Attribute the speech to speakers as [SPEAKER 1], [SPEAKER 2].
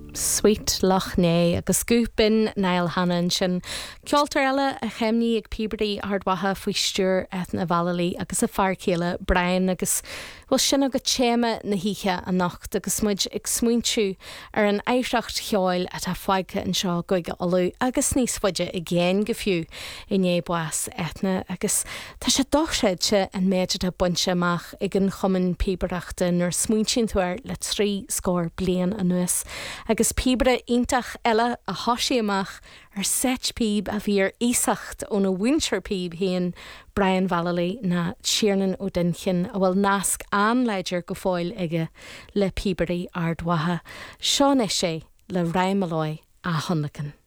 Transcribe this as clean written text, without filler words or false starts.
[SPEAKER 1] Sweet Loch Ness agus Scoopin Niall Hannan sin ceoltar eile a chemní ag Peabody ardwatha faoi stúr Ethna Valley agus a fearcéile Brian agus bhfuil sin agad téime na híthe a nacht agus muid ag smuintú ar an éireacht cheáil a tá foiige an seo goige olú agus níos foiide i ggéin go fiú iné buas Ethna agus tá sé dochséid se an méidir a bunse amach ag an chumann Peabodeachta nuair smuintín tuair le 3 scór bliain anuas agus Peabode iontach eile a thosaí amach ar 7 píb a bhí ar ísacht ón a winter píb héan Brian Valley na Tiernan ó Dinchin a bhfuil nasc an leidir go fáil ige le Peabody ardwatha. Seán é sé le Ryan Malloy a Honnacan.